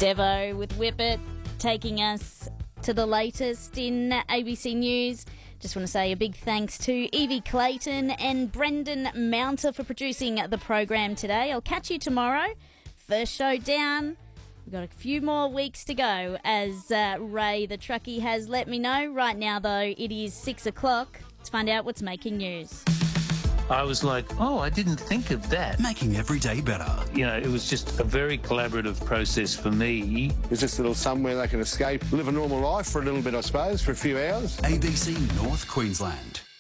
Devo with Whippet taking us to the latest in ABC News. Just want to say a big thanks to Evie Clayton and Brendan Mounter for producing the program today. I'll catch you tomorrow. First show down. We've got a few more weeks to go, as Ray the truckie has let me know. Right now, though, it is 6 o'clock. Let's find out what's making news. I was like, oh, I didn't think of that. Making every day better. You know, it was just a very collaborative process for me. There's just a little somewhere they can escape, live a normal life for a little bit, I suppose, for a few hours. ABC North Queensland.